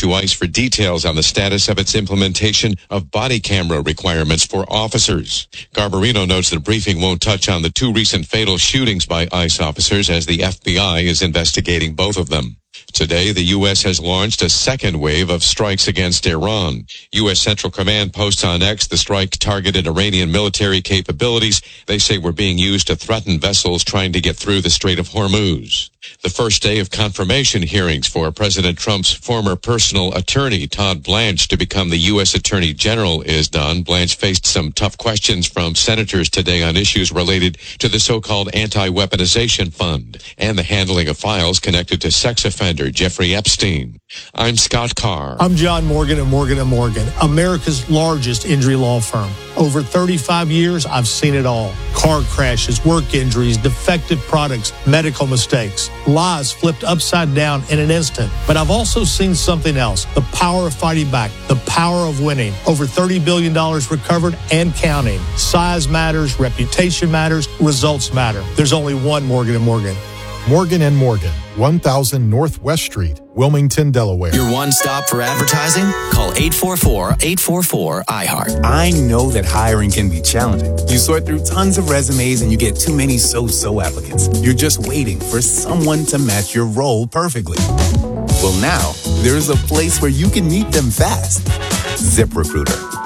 to ICE for details on the status of its implementation of body camera requirements for officers. Garbarino notes the briefing won't touch on the two recent fatal shootings by ICE officers as the FBI is investigating both of them. Today, the U.S. has launched a second wave of strikes against Iran. U.S. Central Command posts on X the strike targeted Iranian military capabilities they say were being used to threaten vessels trying to get through the Strait of Hormuz. The first day of confirmation hearings for President Trump's former personal attorney, Todd Blanche, to become the U.S. Attorney General is done. Blanche faced some tough questions from senators today on issues related to the so-called anti-weaponization fund and the handling of files connected to sex offender Jeffrey Epstein. I'm Scott Carr. I'm John Morgan at Morgan & Morgan, America's largest injury law firm. Over 35 years, I've seen it all. Car crashes, work injuries, defective products, medical mistakes, lives flipped upside down in an instant. But I've also seen something else, the power of fighting back, the power of winning. Over $30 billion recovered and counting. Size matters, reputation matters, results matter. There's only one Morgan & Morgan. Morgan & Morgan, 1000 Northwest Street, Wilmington, Delaware. Your one stop for advertising? Call 844-844-iHeart. I know that hiring can be challenging. You sort through tons of resumes and you get too many so-so applicants. You're just waiting for someone to match your role perfectly. Well, now, there's a place where you can meet them fast. ZipRecruiter.